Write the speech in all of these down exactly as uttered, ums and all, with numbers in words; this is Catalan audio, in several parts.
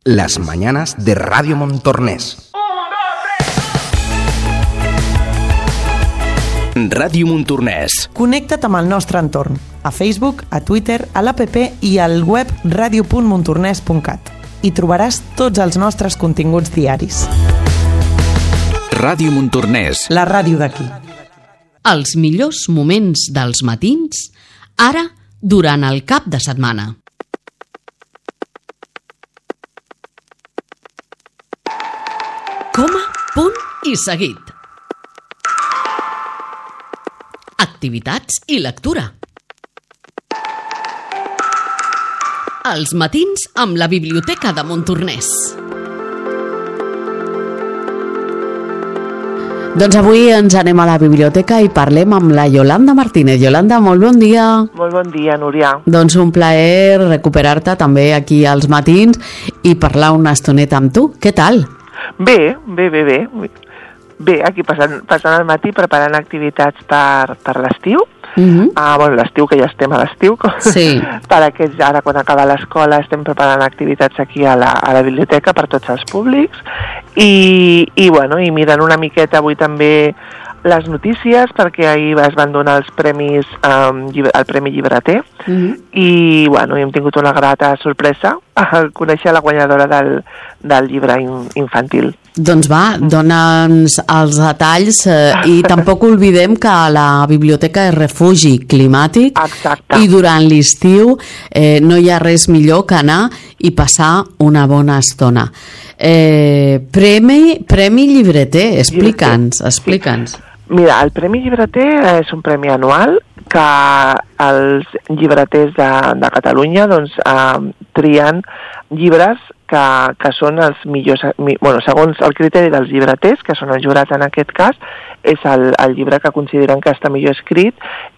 Las mañanas de Radio Montornès. Ràdio Montornès. Connecta't amb el nostre entorn, a Facebook, a Twitter, a l'app i al web radio punt montornès punt cat. Hi trobaràs tots els nostres continguts diaris. Ràdio Montornès. La ràdio d'aquí. Els millors moments dels matins, ara durant el cap de setmana. Coma, punt i seguit. Activitats i lectura. Els matins amb la Biblioteca de Montornès. Doncs avui ens anem a la biblioteca i parlem amb la Yolanda Martínez. Yolanda, molt bon dia. Molt bon dia, Núria. Doncs un plaer recuperar-te també aquí als matins i parlar una estoneta amb tu. Què tal? Bé, bé, bé, bé. Bé, aquí passant, passant el matí preparant activitats per, per l'estiu. Uh-huh. Ah, bueno, l'estiu, que ja estem a l'estiu. Sí. Per aquests, ara, quan acaba l'escola, estem preparant activitats aquí a la, a la biblioteca per tots els públics. I, i, bueno, i mirant una miqueta avui també les notícies, perquè ahir es van donar els premis, um, el Premi Llibreter, uh-huh. i, bueno, hem tingut una grata sorpresa al conèixer la guanyadora del, del llibre infantil. Doncs va, dona'ns els detalls eh, i tampoc oblidem que la biblioteca és refugi climàtic. Exacte. I durant l'estiu eh, no hi ha res millor que anar i passar una bona estona. Eh, premi, premi Llibreter, explica'ns, explica'ns. Sí. Mira, el Premi Llibreter és un premi anual que els llibreters de, de Catalunya doncs, eh, trien llibres que, que són els millors, bueno, segons el criteri dels llibreters, que són el jurat en aquest cas, és el, el llibre que consideren que està millor escrit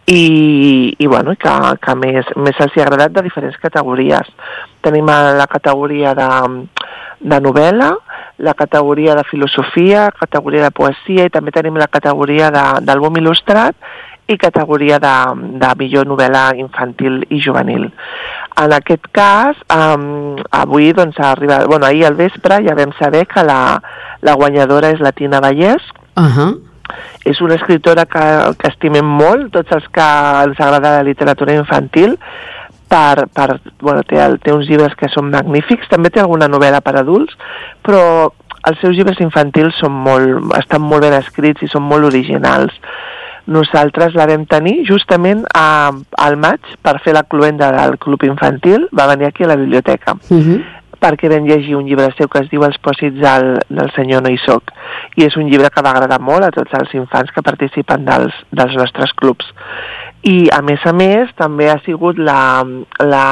i, i bueno, que, que més, més els ha agradat de diferents categories. Tenim la categoria de, de novel·la, la categoria de filosofia, categoria de poesia i també tenim la categoria d'àlbum il·lustrat i categoria de, de millor novel·la infantil i juvenil. En aquest cas, um, avui doncs, ha arribat, bueno, ahir al vespre ja vam saber que la, la guanyadora és la Tina Vallès. Uh-huh. És una escriptora que, que estimem molt, tots els que ens agrada la literatura infantil, per, per, bueno, té, té uns llibres que són magnífics, també té alguna novel·la per adults, però els seus llibres infantils són molt, estan molt ben escrits i són molt originals. Nosaltres la vam tenir justament a, al maig per fer la cluenda del Club Infantil, va venir aquí a la biblioteca, uh-huh. perquè vam llegir un llibre seu que es diu Els pòsits del, del senyor No hi soc, i és un llibre que va agradar molt a tots els infants que participen dels, dels nostres clubs. I, a més a més, també ha sigut la, la,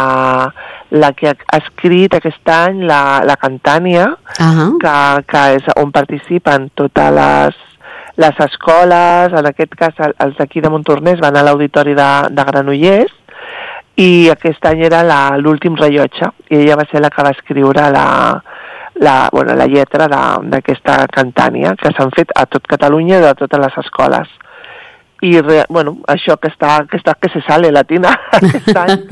la que ha escrit aquest any la, la Cantània, uh-huh. que, que és on participen totes les, les escoles, en aquest cas els d'aquí de Montornès van a l'auditori de, de Granollers, i aquest any era l'últim rellotge, i ella va ser la que va escriure la, la, bueno, la lletra d'aquesta Cantània, que s'han fet a tot Catalunya i a totes les escoles. I, re, bueno, això que està, que està que se sale la Tina aquest any.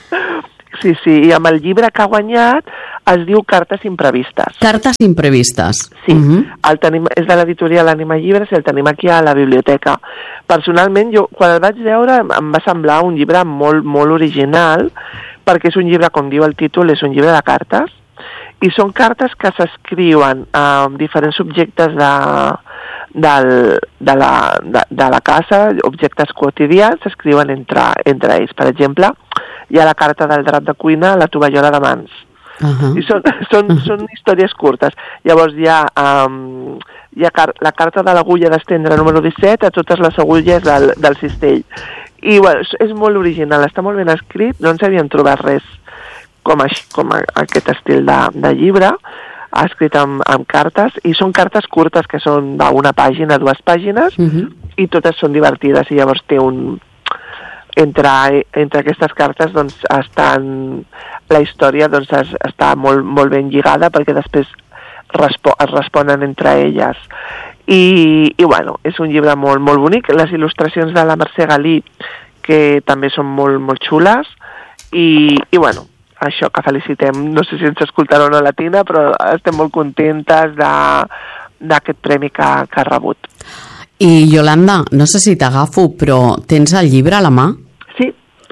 Sí, sí, i amb el llibre que ha guanyat es diu Cartes imprevistes. Cartes imprevistes. Sí, uh-huh. el tenim, és de l'editorial Ànima Llibres i el tenim aquí a la biblioteca. Personalment, jo quan el vaig veure em va semblar un llibre molt, molt original, perquè és un llibre, com diu el títol, és un llibre de cartes, i són cartes que s'escriuen amb diferents subjectes de... Del, de, la, de, de la casa, objectes quotidians, s'escriuen entre, entre ells. Per exemple, hi ha la carta del drap de cuina a la tovallola de mans. Uh-huh. I són, són, uh-huh. són històries curtes. Llavors hi ha, um, hi ha car la carta de l'agulla d'estendre número disset a totes les agulles del, del cistell. I bueno, és, és molt original, està molt ben escrit, no ens havíem trobat res com, a, com a, aquest estil de, de llibre. Ha escrit amb, amb cartes, i són cartes curtes que són d'una pàgina, dues pàgines, uh-huh. i totes són divertides, i llavors té un... Entre, entre aquestes cartes doncs, estan... la història doncs, es, està molt, molt ben lligada, perquè després respo es responen entre elles. I, i bueno, és un llibre molt, molt bonic. Les il·lustracions de la Mercè Galí, que també són molt, molt xules, i, i bueno, això, que felicitem, no sé si ens escoltarà o no la Tina, però estem molt contentes d'aquest premi que, que ha rebut. I Yolanda, no sé si t'agafo, però tens el llibre a la mà? Sí.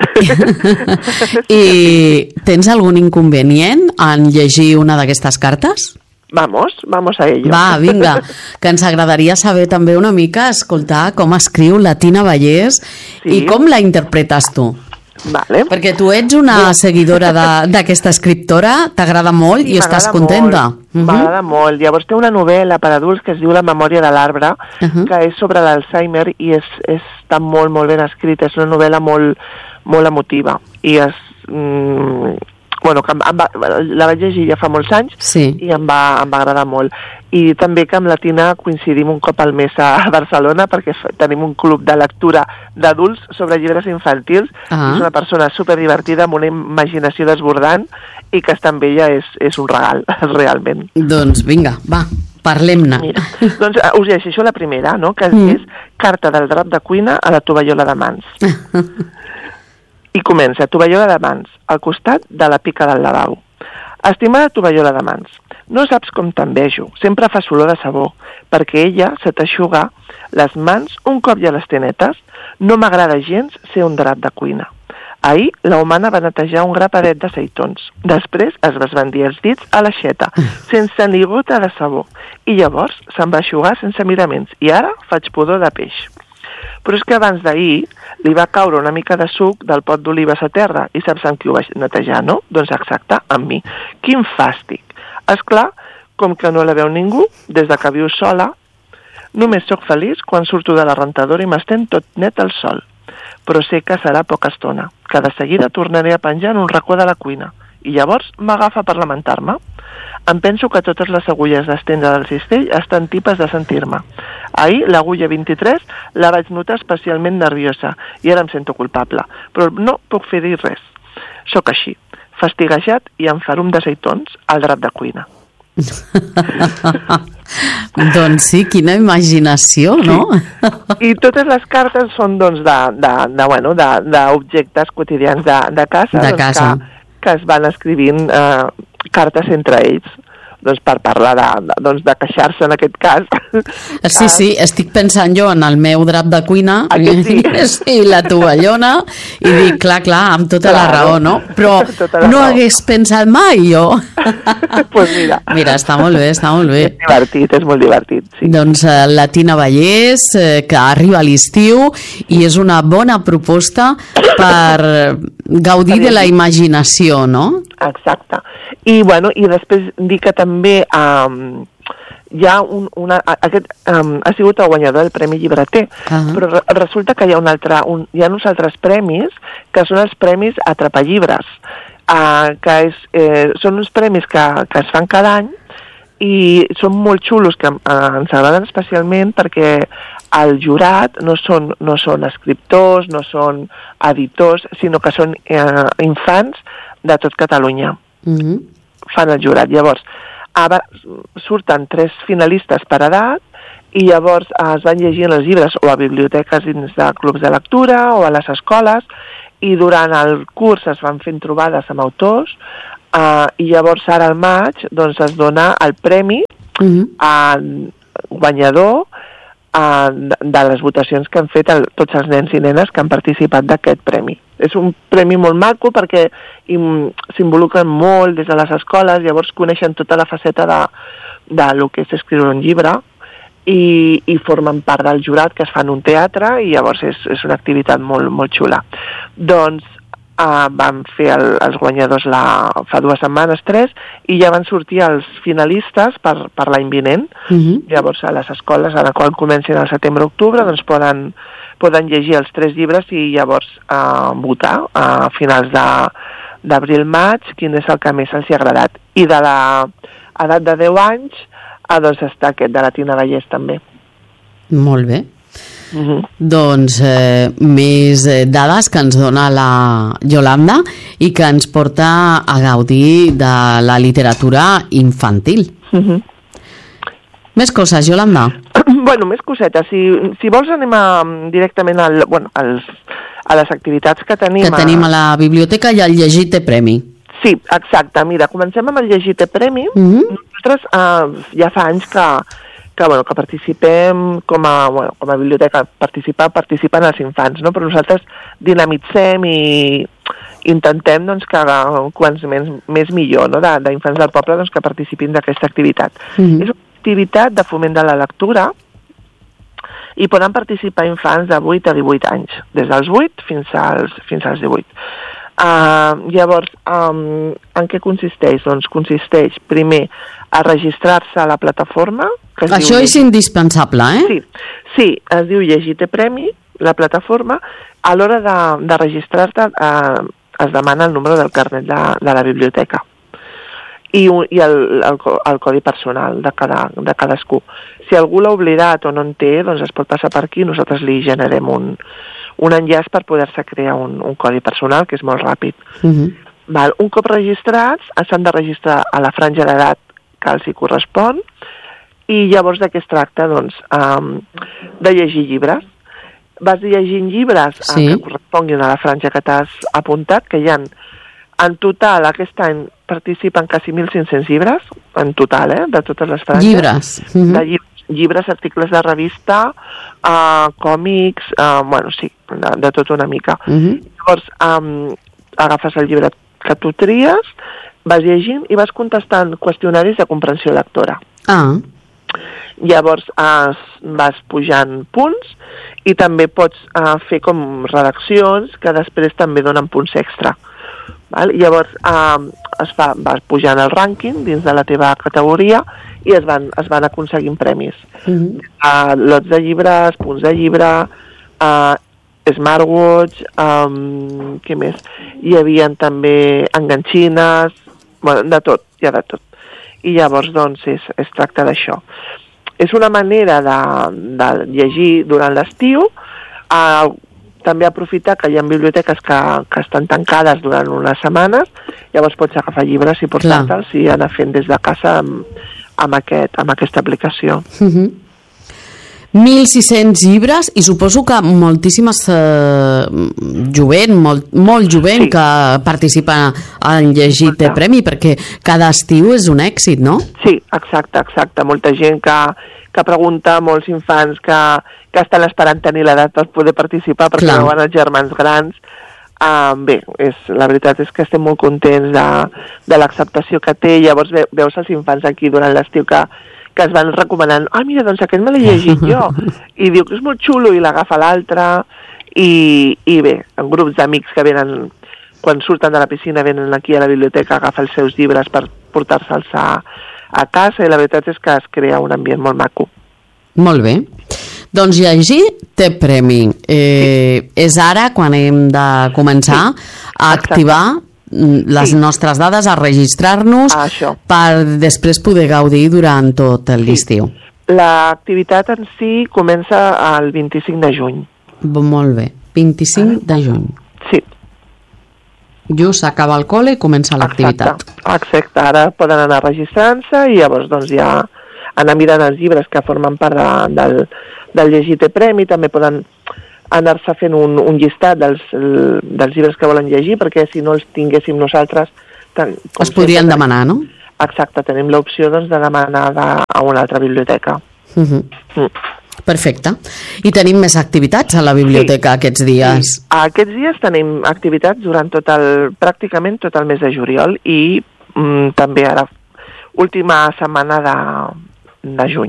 I tens algun inconvenient en llegir una d'aquestes cartes? Vamos, vamos a ello. Va, vinga, que ens agradaria saber també una mica, escoltar com escriu la Tina Vallès sí. I com la interpretes tu. Vale. Perquè tu ets una seguidora d'aquesta escriptora, t'agrada molt sí, i estàs contenta. M'agrada uh -huh. molt. Llavors té una novel·la per adults que es diu La memòria de l'arbre, uh -huh. que és sobre l'Alzheimer i és, és, està molt, molt ben escrita. És una novel·la molt, molt emotiva. I és... Mm, bueno, que em, em va, la vaig llegir ja fa molts anys sí. i em va, em va agradar molt. I també que amb la Tina coincidim un cop al mes a Barcelona perquè tenim un club de lectura d'adults sobre llibres infantils. Uh-huh. És una persona superdivertida amb una imaginació desbordant i que estar amb ella és, és un regal, realment. Doncs vinga, va, parlem-ne. Mira, doncs us llegeixo la primera, no? Que mm. és Carta del drap de cuina a la tovallola de mans. I comença, tovallola de mans, al costat de la pica del lavabo. Estimada tovallola de mans, no saps com t'envejo, sempre fas olor de sabó, perquè ella se t'aixuga les mans un cop ja les té netes. No m'agrada gens ser un drap de cuina. Ahir la humana va netejar un grapadet de seitons. Després es va esbandir els dits a l'aixeta, sense ni gota de sabó. I llavors se'n va eixugar sense miraments, i ara faig pudor de peix. Però és que abans d'ahir li va caure una mica de suc del pot d'olives a terra i saps amb qui ho vaig netejar, no? Doncs exacte, amb mi. Quin fàstic! Esclar, com que no la veu ningú, des de que viu sola, només sóc feliç quan surto de la rentadora i m'estén tot net al sol. Però sé que serà poca estona, que de seguida tornaré a penjar en un racó de la cuina i llavors m'agafa per lamentar-me. Em penso que totes les agulles d'estendre del cistell estan tipes de sentir-me. Ahir l'agulla vint-i-tres la vaig notar especialment nerviosa i ara em sento culpable, però no puc fer-hi res. Sóc així, fastiguejat i amb farum de seitons al drap de cuina. Doncs sí, quina imaginació, no? Sí. I totes les cartes són doncs de, de, de, bueno, de, d'objectes quotidians de, de casa, de doncs, casa. Que, que es van escrivint eh, cartes entre ells, doncs per parlar de, de, doncs de queixar-se en aquest cas. Sí, sí, estic pensant jo en el meu drap de cuina sí. sí, la tovallona i dic, clar, clar, amb tota clar, la raó, no? Però no raó. Hagués pensat mai jo. Pues mira. Mira, està molt bé, està molt bé. És divertit, és molt divertit, sí. Doncs eh, la Tina Vallès, eh, que arriba a l'estiu i és una bona proposta per gaudir de la imaginació, no? Exacte. I, bueno, i després dir que també um, hi ha un, una, aquest um, ha sigut el guanyador del Premi Llibreter, uh-huh. però re, resulta que hi ha un altre, un, hi ha uns altres premis que són els Premis Atrapallibres, uh, que és, eh, són uns premis que, que es fan cada any i són molt xulos, que uh, ens agraden especialment perquè el jurat no són, no són escriptors, no són editors, sinó que són eh, infants de tot Catalunya. Uh-huh. Fan el jurat. Llavors, ara surten tres finalistes per edat i llavors es van llegint els llibres o a biblioteques dins de clubs de lectura o a les escoles i durant el curs es van fent trobades amb autors uh, i llavors ara al maig doncs, es dona el premi uh-huh. al guanyador uh, de, de les votacions que han fet el, tots els nens i nenes que han participat d'aquest premi. És un premi molt maco perquè s'involucren molt des de les escoles, llavors coneixen tota la faceta de, de lo que és escriure un llibre i, i formen part del jurat que es fa en un teatre i llavors és, és una activitat molt, molt xula. Doncs uh, vam fer el, els guanyadors la, fa dues setmanes, tres, i ja van sortir els finalistes per, per l'any vinent. Uh-huh. Llavors a les escoles, ara quan comencin al setembre-octubre, doncs poden poden llegir els tres llibres i llavors eh, votar a finals d'abril-maig quin és el que més els ha agradat. I de l'edat de deu anys eh, doncs està aquest de la Tina Vallès també. Molt bé. Uh-huh. Doncs eh, més dades que ens dona la Yolanda i que ens porta a gaudir de la literatura infantil. Uh-huh. Més coses, Yolanda? Bueno, més cosetes. Si, si vols anem a, directament al, bueno, als, a les activitats que tenim. Que tenim a la biblioteca i al llegir té premi. Sí, exacte. Mira, comencem amb el Llegir té premi. Mm-hmm. Nosaltres eh, ja fa anys que, que, bueno, que participem com a, bueno, com a biblioteca, participar, participen els infants, no? Però nosaltres dinamitzem i intentem doncs, que quants més, més millor, no? d'infants del poble doncs, que participin d'aquesta activitat. Mm-hmm. És una activitat de foment de la lectura i poden participar infants de vuit a divuit anys, des dels vuit fins als, fins als divuit. Uh, llavors, um, en què consisteix? Doncs consisteix, primer, a registrar-se a la plataforma. Que es Això diu és indispensable, eh? Sí, sí, es diu Llegir té premi, la plataforma. A l'hora de, de registrar-te uh, es demana el número del carnet de, de la biblioteca i, un, i el, el, el codi personal de, cada, de cadascú. Si algú l'ha oblidat o no en té, doncs es pot passar per aquí i nosaltres li generem un, un enllaç per poder-se crear un, un codi personal, que és molt ràpid. Uh-huh. Val, un cop registrats, s'han de registrar a la franja d'edat que els hi correspon i llavors de què es tracta? Doncs um, de llegir llibres. Vas llegint llibres sí. que corresponguin a la franja que t'has apuntat, que hi ha en total aquest any participen quasi mil cinc-cents llibres, en total, eh, de totes les franges. Llibres. Uh-huh. De llibres. Llibres, articles de revista, uh, còmics, uh, bueno, sí, de, de tot una mica. Uh-huh. Llavors, um, agafes el llibre que tu tries, vas llegint i vas contestant qüestionaris de comprensió lectora. Ah. Llavors, uh, vas pujant punts i també pots uh, fer com redaccions que després també donen punts extra. Val? Llavors, uh, es fa, vas pujant el rànquing dins de la teva categoria i es van, es van aconseguint premis. Mm-hmm. Uh, lots de llibres, punts de llibre, uh, smartwatch, um, què més? Hi havia també enganxines, bueno, de tot, hi ha de tot. I llavors, doncs, es, es tracta d'això. És una manera de, de llegir durant l'estiu, uh, també aprofitar que hi ha biblioteques que, que estan tancades durant unes setmanes, llavors pots agafar llibres i portar-te'ls i anar fent des de casa amb, amb, aquest, amb aquesta aplicació. Uh-huh. mil sis-cents llibres i suposo que moltíssimes eh, jovent, molt, molt jovent sí. que participa en Llegir té premi, perquè cada estiu és un èxit, no? Sí, exacte, exacte. Molta gent que, que pregunta, molts infants que, que estan esperant tenir l'edat per poder participar perquè Clar. veuen els germans grans. Uh, bé, és, la veritat és que estem molt contents de, de l'acceptació que té. Llavors ve, veus els infants aquí durant l'estiu que que es van recomanant, ah, mira, doncs aquest me l'he llegit jo, i diu que és molt xulo, i l'agafa l'altre, i, i bé, en grups d'amics que venen, quan surten de la piscina, venen aquí a la biblioteca a agafar els seus llibres per portar-se'ls a, a casa, i la veritat és que es crea un ambient molt maco. Molt bé. Doncs Llegir té premi. Eh, sí. És ara quan hem de començar sí. a activar les sí. nostres dades, a registrar-nos ah, per després poder gaudir durant tot l'estiu. Sí. L'activitat en si comença el vint-i-cinc de juny. Molt bé, vint-i-cinc de juny. Sí. Just s'acaba el col·le i comença l'activitat. Exacte. Exacte, ara poden anar registrant-se i llavors doncs ja anar mirant els llibres que formen part de, del, del Llegir té premi, també poden anar-se fent un, un llistat dels, dels llibres que volen llegir, perquè si no els tinguéssim nosaltres... Tan, es podrien sempre, demanar, no? Exacte, tenim l'opció doncs, de demanar de, a una altra biblioteca. Uh-huh. Mm. Perfecte. I tenim més activitats a la biblioteca sí. aquests dies? Sí. Aquests dies tenim activitats durant tot el, pràcticament tot el mes de juliol i mm, també ara, última setmana de, de juny.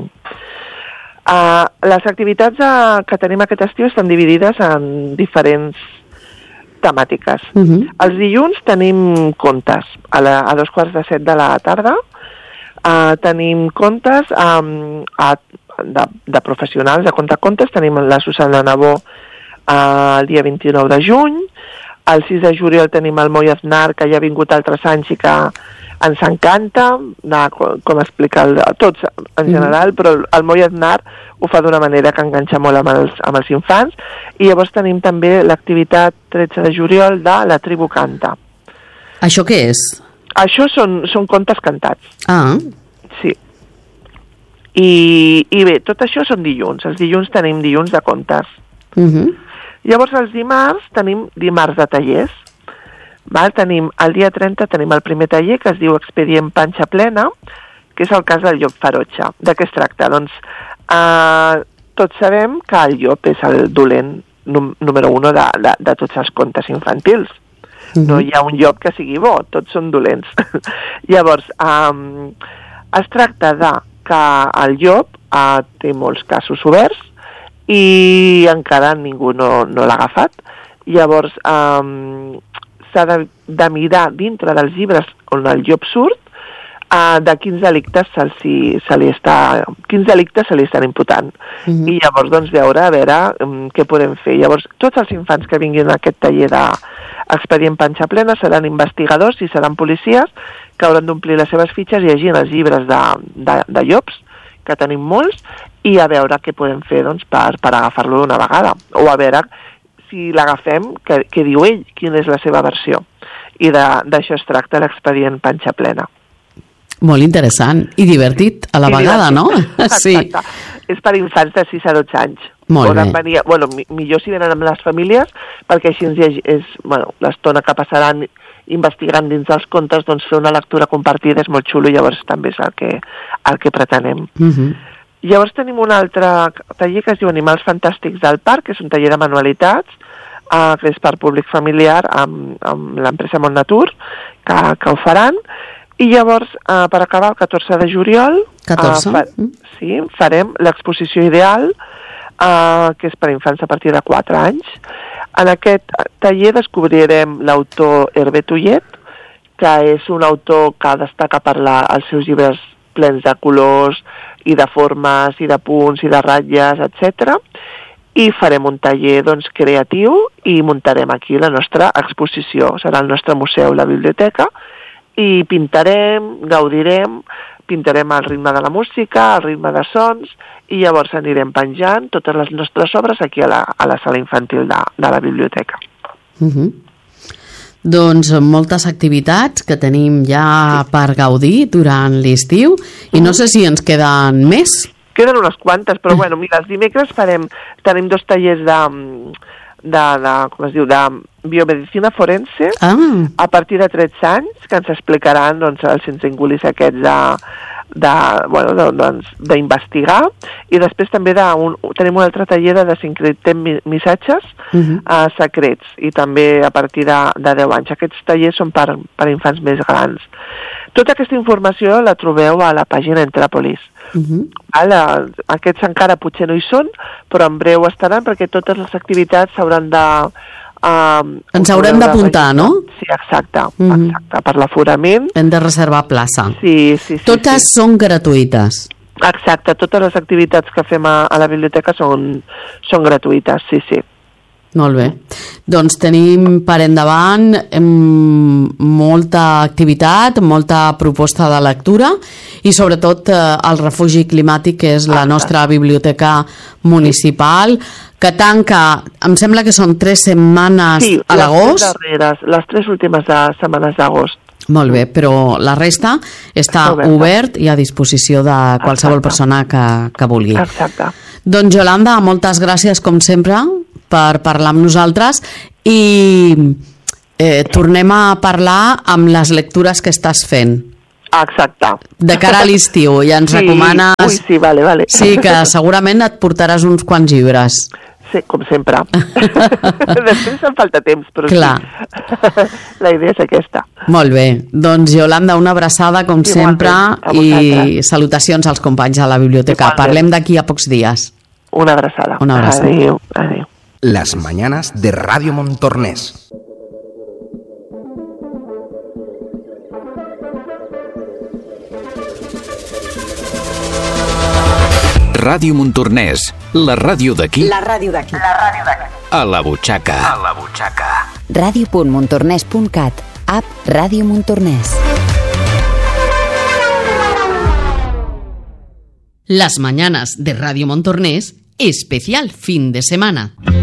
Uh, les activitats uh, que tenim aquest estiu estan dividides en diferents temàtiques. Uh-huh. Els dilluns tenim contes a, la, a dos quarts de set de la tarda. Uh, tenim contes um, a, de, de professionals, de contacontes. Tenim la Susana Nabó uh, el dia vint-i-nou de juny. El sis de juliol tenim el Moi Aznar, que ja ha vingut altres anys i que ens encanta, de, com explicar el, tots en general, mm. però el Moi Aznar ho fa d'una manera que enganxa molt amb els, amb els infants. I llavors tenim també l'activitat tretze de juliol de La Tribu Canta. Això què és? Això són, són contes cantats. Ah. Sí. I, I bé, tot això són dilluns. Els dilluns tenim dilluns de contes. Mhm. Uh-huh. Llavors, els dimarts tenim dimarts de tallers. Val? Tenim, el dia trenta tenim el primer taller que es diu Expedient Panxa Plena, que és el cas del llop ferotge. De què es tracta? Doncs eh, tots sabem que el llop és el dolent num- número uno de, de, de tots els contes infantils. Mm-hmm. No hi ha un llop que sigui bo, tots són dolents. Llavors, eh, es tracta de que el llop eh, té molts casos oberts i encara ningú no, no l'ha agafat. Llavors, eh, s'ha de, de mirar dintre dels llibres on el llop surt Uh, de quins delictes se li, se li està, quins delictes se li estan imputant. Mm-hmm. I llavors doncs veure a veure um, què podem fer. Llavors tots els infants que vinguin a aquest taller d'Expedient Panxa Plena seran investigadors i seran policies que hauran d'omplir les seves fitxes llegint els llibres de, de, de llops, que tenim molts, i a veure què podem fer doncs, per, per agafar-lo d'una vegada. O a veure si l'agafem, què, què diu ell, quina és la seva versió. I d'això es tracta l'expedient Panxa Plena. Molt interessant i divertit a la I vegada, divertit. No? Sí. Exacte. És per infants de sis a dotze anys. Molt Poden bé. Venir, bueno, millor si venen amb les famílies, perquè així és, és bueno, l'estona que passaran investigant dins dels contes, doncs fer una lectura compartida és molt xulo, i llavors també és el que, el que pretenem. Uh-huh. Llavors tenim un altre taller que es diu Animals Fantàstics del Parc, que és un taller de manualitats, eh, que és per públic familiar amb, amb l'empresa Montnatur, que, que ho faran. I llavors, eh, per acabar, el catorze de juliol, catorze? Eh, fa, sí, farem l'exposició ideal, eh, que és per infants a partir de quatre anys. En aquest taller descobrirem l'autor Hervé Tullet, que és un autor que destaca per la, els seus llibres plens de colors i de formes i de punts i de ratlles, etcètera. I farem un taller doncs, creatiu i muntarem aquí la nostra exposició. Serà el nostre museu, la biblioteca, i pintarem, gaudirem, pintarem al ritme de la música, al ritme de sons, i llavors anirem penjant totes les nostres obres aquí a la, a la sala infantil de, de la biblioteca. Uh-huh. Doncs moltes activitats que tenim ja sí. per gaudir durant l'estiu, i no sé si ens queden més. Queden unes quantes, però bueno, mira, els dimecres farem, tenim dos tallers de... De, de, com es diu, de biomedicina forense, ah. a partir de tretze anys, que ens explicaran doncs, els sinsingulis aquests de, de, bueno, doncs, d'investigar, i després també de un, tenim un altre taller de desencriptem missatges uh-huh. uh, secrets, i també a partir de, de deu anys. Aquests tallers són per, per infants més grans. Tota aquesta informació la trobeu a la pàgina Entràpolis. Uh-huh. Ara, aquests encara potser no hi són, però en breu estaran, perquè totes les activitats s'hauran de... Uh, Ens haurem d'apuntar, no? Sí, exacte, uh-huh. exacte, per l'aforament. Hem de reservar plaça. Sí, sí, sí. Totes sí. són gratuïtes. Exacte, totes les activitats que fem a, a la biblioteca són, són gratuïtes, sí, sí. Molt bé. Doncs tenim per endavant molta activitat, molta proposta de lectura i sobretot el refugi climàtic, que és la nostra biblioteca municipal, que tanca, em sembla que són tres setmanes sí, a l'agost. Sí, les tres darreres, les tres últimes de setmanes d'agost. Molt bé, però la resta està obert i a disposició de qualsevol Exacte. persona que, que vulgui. Exacte. Doncs Yolanda, moltes gràcies com sempre per parlar amb nosaltres i eh, tornem a parlar amb les lectures que estàs fent. Exacte. De cara a l'estiu, i ens sí. recomanes... Ui, sí, vale, vale. Sí, que segurament et portaràs uns quants llibres. Sí, com sempre. Després em falta temps, però Clar. sí. La idea és aquesta. Molt bé. Doncs, Yolanda, una abraçada, com Igualment, sempre, i salutacions als companys de la biblioteca. Igualment. Parlem d'aquí a pocs dies. Una abraçada. Una abraçada. Adéu, adéu. Las mañanas de Radio Montornès. Ràdio Montornès, la ràdio d'aquí. La ràdio d'aquí. La ràdio d'aquí. A la butxaca. A la butxaca. ràdio punt montornès punt cat. App Ràdio Montornès. Las mañanas de Radio Montornès, especial fin de semana.